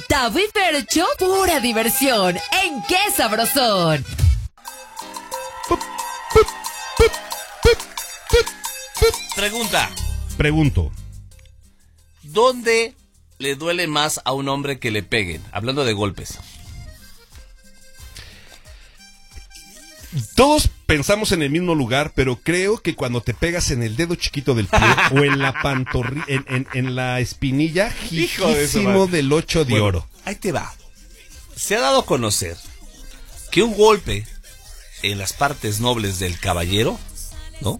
Tavo y Fercho, pura diversión. ¿En qué sabrosón? Pregunto. ¿Dónde le duele más a un hombre que le peguen? Hablando de golpes. Todos pensamos en el mismo lugar, pero creo que cuando te pegas en el dedo chiquito del pie o en la pantorrilla, en la espinilla, jijísimo del 8 de oro. Ahí te va. Se ha dado a conocer que un golpe en las partes nobles del caballero, ¿no?,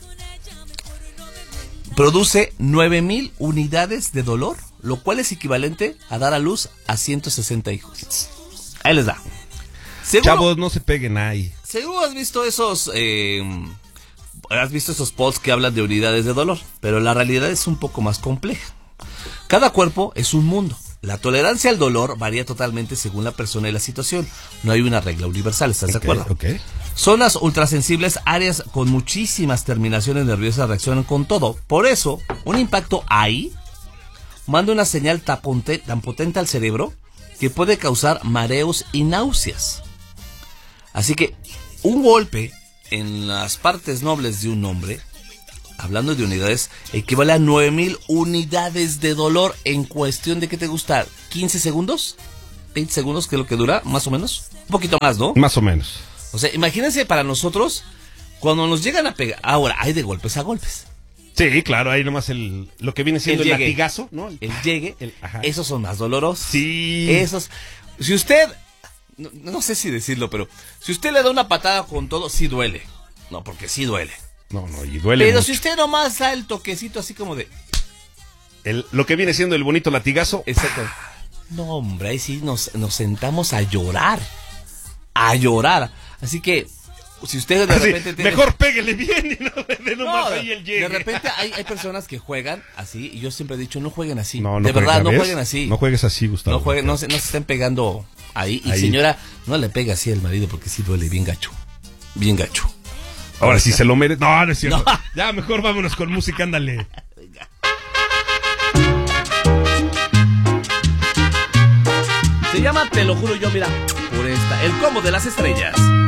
produce 9,000 unidades de dolor, lo cual es equivalente a dar a luz a 160 hijos. Ahí les da. ¿Seguro? Chavos, no se peguen ahí. Seguro has visto esos posts que hablan de unidades de dolor, pero la realidad es un poco más compleja. Cada cuerpo es un mundo. La tolerancia al dolor varía totalmente según la persona y la situación. No hay una regla universal, ¿estás de acuerdo? Okay. Zonas ultrasensibles, áreas con muchísimas terminaciones nerviosas reaccionan con todo. Por eso, un impacto ahí manda una señal tan potente al cerebro que puede causar mareos y náuseas. Así que un golpe en las partes nobles de un hombre, hablando de unidades, equivale a 9,000 unidades de dolor en cuestión de, ¿qué te gusta? ¿15 segundos? ¿20 segundos, que es lo que dura, más o menos? Un poquito más, ¿no? Más o menos. O sea, imagínense para nosotros, cuando nos llegan a pegar, ahora, hay de golpes a golpes. Sí, claro, ahí nomás lo que viene siendo el latigazo, ¿no? El llegue, esos son más dolorosos. Sí. Esos, si usted, no sé si decirlo, pero si usted le da una patada con todo, sí duele. No, porque sí duele. No, y duele Pero mucho. si usted nomás da el toquecito así como de... Lo que viene siendo el bonito latigazo. Exacto. No, hombre, ahí sí nos sentamos a llorar. A llorar. Así que, si usted de repente... Mejor péguele bien y no de nomás ahí el llegue. De repente hay personas que juegan así, y yo siempre he dicho, no jueguen así. No de verdad, no jueguen así. No juegues así, Gustavo. No se estén pegando ahí. Y señora, no le pega así al marido porque sí duele bien gacho. Bien gacho. Ahora sí se lo merece. No es cierto. No. Ya, mejor vámonos con música, ándale. Se llama Te lo juro yo, mira, por esta, el combo de las estrellas.